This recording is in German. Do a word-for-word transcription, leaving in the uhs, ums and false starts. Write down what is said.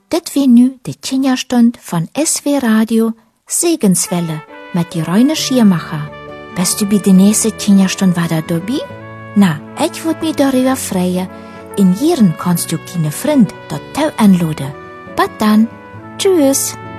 Dit wie nu de Kinderstund von S W Radio Segenswelle mit die Reine Schiermacher. Bist du bei der nächsten Kinderstund wieder dabei? Na, ich würd mich darüber freuen. In Jieren kannst du deine Freund dort anladen. Bis dann. Tschüss.